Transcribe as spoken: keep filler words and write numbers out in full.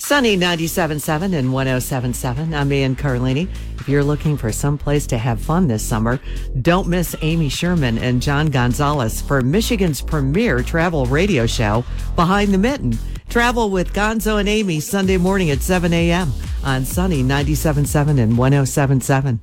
Sunny ninety-seven point seven and one oh seven point seven. I'm Ann Carlini. If you're looking for some place to have fun this summer, don't miss Amy Sherman and John Gonzalez for Michigan's premier travel radio show, Behind the Mitten. Travel with Gonzo and Amy Sunday morning at seven a.m. on Sunny ninety-seven point seven and one oh seven point seven.